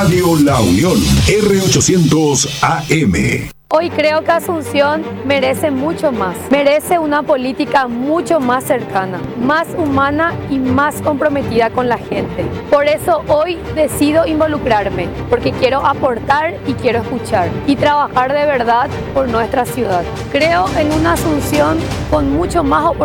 Radio La Unión, R800 AM. Hoy creo que Asunción merece mucho más. Merece una política mucho más cercana, más humana y más comprometida con la gente. Por eso hoy decido involucrarme, porque quiero aportar y quiero escuchar y trabajar de verdad por nuestra ciudad. Creo en una Asunción con mucho más oportunidades